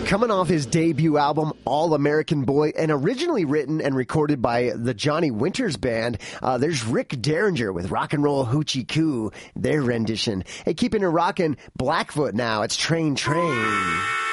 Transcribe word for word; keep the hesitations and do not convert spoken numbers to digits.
coming off his debut album, All American Boy, and originally written and recorded by the Johnny Winters Band, uh, there's Rick Derringer with Rock and Roll Hoochie Coo, their rendition. Hey, keeping it rockin', Blackfoot now, it's Train Train.